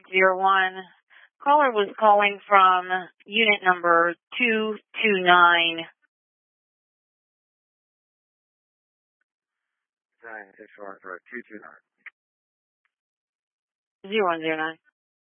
01. Caller was calling from unit number 229. 229. 0109.